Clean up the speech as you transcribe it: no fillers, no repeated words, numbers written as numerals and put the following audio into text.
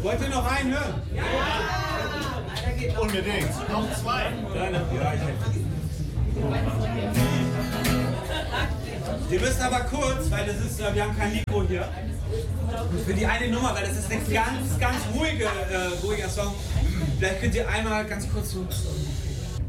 Wollt ihr noch einen hören? Ja! Unbedingt. Noch zwei. Ihr müsst aber kurz, weil das ist, wir haben kein Mikro hier. Für die eine Nummer, weil das ist ein ganz ruhiger Song. Vielleicht könnt ihr einmal ganz kurz so